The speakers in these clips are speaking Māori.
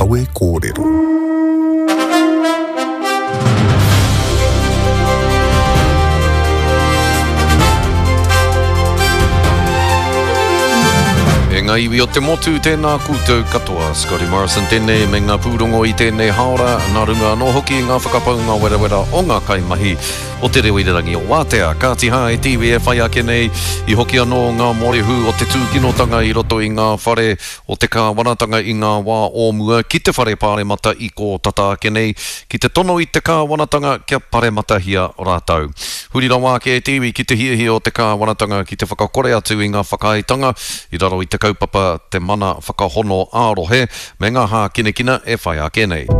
kawe kōrero. Ngā iwi o te motu tēnā koutou katoa. Scotty Morrison tēnei me ngā pūrongo i tēnei haora. Nā runga anō hoki ngā whakapau ngā wera o ngā kaimahi o te reo irirangi o Wātea. Ka tiha e tiwi e whai ake nei i hoki anō ngā morihu o te tūkinotanga i roto i ngā whare o te kāwanatanga i ngā wā o mua ki te whare pāremata i ko tata ake nei ki te tono i te kāwanatanga kia pāremata hia rātau. Hurira wā ke e tiwi ki te hiahi o te kāwanatanga ki te whakakore atu i ngā whakaitanga i raro i te kaupapa te mana whakahono ārohe me ngā hā kinekina e whai ake nei.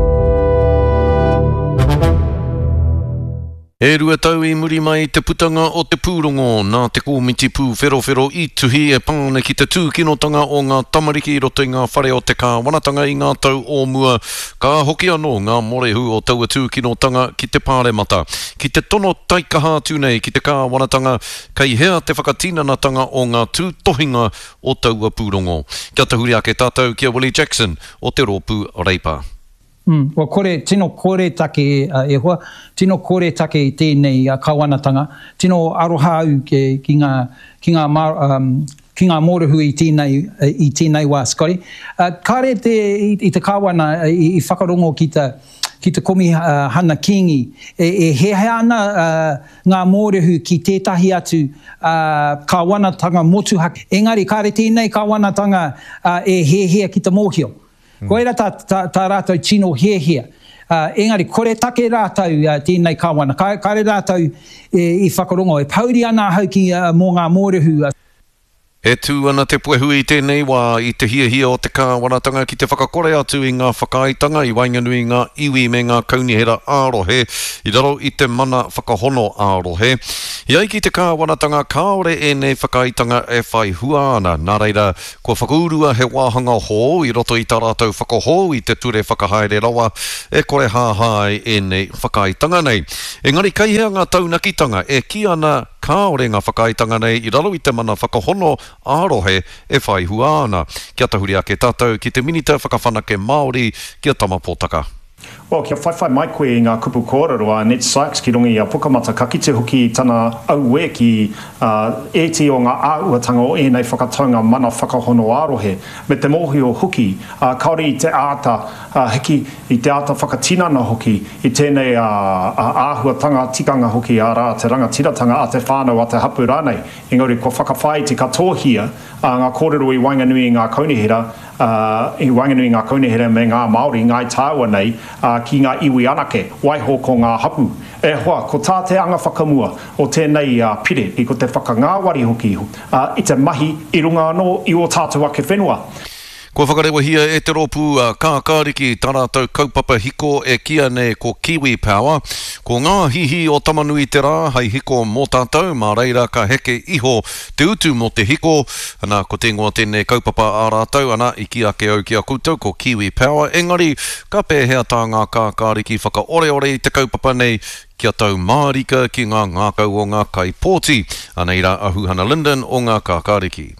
E rua tau I muri mai te putanga o te pūrongo nā te kōmiti pū whero I tuhi e pāne ki te tūkinotanga o ngā tamariki I roto I ngā whare o te kāwanatanga I ngā tau o mua. Ka hoki anō ngā morehu o taua tūkinotanga ki te pāremata. Ki te tono taikaha tūnei ki te kāwanatanga kei hea te whakatinanatanga o ngā tūtohinga o taua pūrongo. Kia tahuri ake tātou kia Willie Jackson o te rōpū Reipa. Wa kore, tino kore take e hoa, tino kore take I tēnei kawanatanga, tino aroha au ki ngā mōrehu I tēnei wā, Scotty. Kare I te kawana I whakarongo ki te komi hana kingi, he ana ngā mōrehu ki tētahi atu kawanatanga motuhake. Engari, kare tēnei kawanatanga e hea ki te mōhio. Koe ra tā rātou tino hea. Engari, kore take rātou tēnei kawana. Kare rātou I whakarongo. E pauri ana hau ki mō ngā mōrehu. E tū ana te puehu I tēnei wā I te hia o te kāwanatanga ki te whakakore atu I ngā whakaitanga I wainganui ngā iwi me ngā kaunihera ārohe I raro I te mana whakahono ārohe. Iai ki te kāwanatanga kāore e nei whakaitanga e whai hua ana. Nā reira, kua whakaurua he wāhanga hō I roto I tā rātou whakaho I te ture whakahaere rawa e kore hāhai e nei whakaitanga nei. Engari, kei hea ngā taunakitanga e ki ana kāore ngā whakaitanga nei I raro I te mana whakahono ārohe e whai hua ana. Kia tahuri ake tātou ki te minita whakawhanake Māori kia Tamapōtaka. Well, kia whaiwhai mai koe I ngā kupu kōrero a Ned Sykes ki rungi a Pukamata ka kite hoki tana aue ki eti o ngā āuatanga o enei whakataunga mana whakahono ārohe. Me te mohi o hoki, kaori I te āta hiki I te āta whakatinana hoki I tēnei āhuatanga tikanga hoki a rā te rangatiratanga a te whānau a te hapu rānei. Engari, kua whakawhai te katohia ngā kōrero I wainganui ngā kaunihera I wainganui ngā kaunihera me ngā Māori, ngā tāua nei, ki ngā iwi anake, waiho ko ngā hapu. E hoa, ko tā te anga whakamua o tēnei pire, I ko te whakangāwari hoki I te mahi I runga anō I o tātou ake whenua. Kua whakarewa hia e te rōpū kākāriki tā rātou kaupapa hiko e kia nei ko Kiwi Power. Ko ngā hihi o tamanui te rā hei hiko mō tātou, mā reira ka heke iho te utu mō te hiko. Ana ko te ingoa tēnei kaupapa ā rātou, ana I kia ke au kia koutou ko Kiwi Power. Engari, ka pēhea tā ngā kākāriki whakaore I te kaupapa nei kia tau mārika ki ngā ngākau o ngā kaipōti. Ana ira Ahuhana Linden o ngā kākāriki.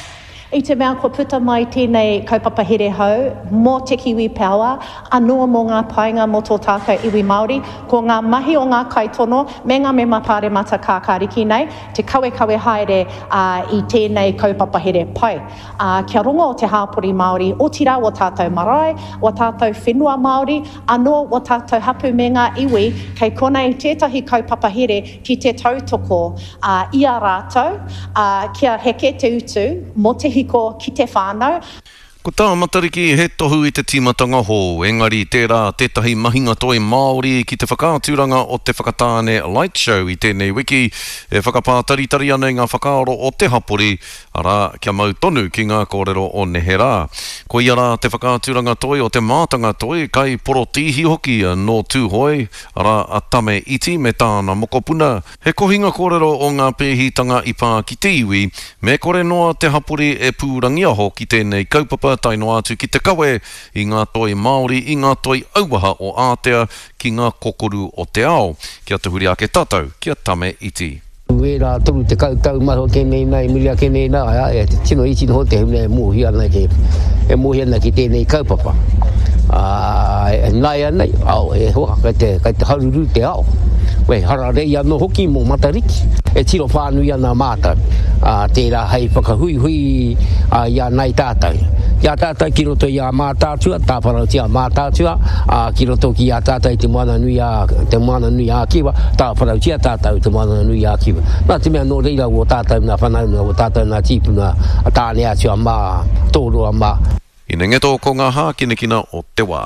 I te mea kua puta mai tēnei kaupapa here hau, mō te Kiwi Power, anua mō ngā painga mō tō tākau iwi Māori, ko ngā mahi o ngā kaitono, me ngā mema pāremata kākāriki nei, te kawe haere I tēnei kaupapa here pai. Kia runga o te hāpori Māori, o tira o tātou marae, o tātou whenua Māori, anō o tātou hapu me ngā iwi, kei konei tētahi kaupapa here ki te tautoko ia rātou, kia heke te utu, mō te hiko ki te whānau. Ko tā matariki he tohu I te timatanga hō, engari tērā tētahi mahinga toi Māori ki te whakāturanga o te whakatāne Light Show I tēnei wiki e whakapātaritari ana ngā whakaaro o te hapori ara kia mau tonu ki ngā kōrero o Neherā. Ko ia rā te whakāturanga toi o te mātanga toi kai porotihi hoki no tūhoi ara a tame iti me tāna mokopuna. He kohinga kōrero o ngā pēhitanga I pā ki te iwi, me kore noa te hapori e pūrangia ho ki tēnei kaupapa taino atu ki te kawe I ngā toi Māori, I ngā toi auaha o Ātea ki ngā kokoru o te ao. Kia te huri ake tātou, kia tame iti. Wera tonu te kautau maho kenei nai, miria kenei nā, e tino iti ho te hune e mōhi ana ki tēnei kaupapa. nai anei au e hoa kai te haruru te ao we harare ia no hoki mo matariki e tiro whānui ana mātai tērā hei whakahui ia nai tātai ia tātai ki roto ia mātātua tāwharau tia mātātua ki roto ki ia tātai te moana nui a kiwa tāwharau tia tātai te moana nui a kiwa nā te mea no reira o tātai na whanaunga o tātai na tīpuna tāne atua mā tōroa mā Ina ngeto ko ngā hā kinekina o te wā.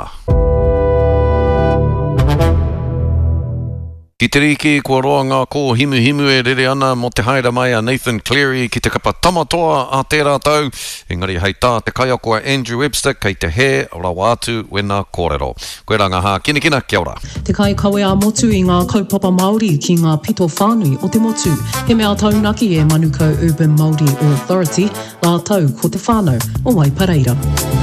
Ki te riki, kua roa ngā kō himu e rere ana mo te haere mai a Nathan Cleary ki te kapa tamatoa a tērā tau. Engari hei tā te kai ako a Andrew Webster kei te he rawa atu wena kōrero. Koe rā ngā hā kinekina, kia ora. Te kai kawe a motu i ngā kaupapa Māori ki ngā pito whānui o te motu. He mea taunaki e Manukau Urban Māori Authority, ngā tau ko te whānau o Waipareira.